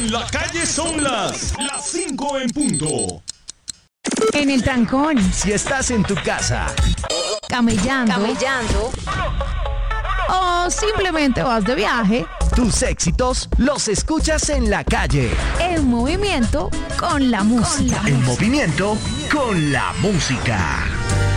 En la calle son las 5 en punto. En el trancón. Si estás en tu casa, Camellando. O simplemente vas de viaje. tus éxitos los escuchas en la calle. En movimiento con la música. En movimiento con la música.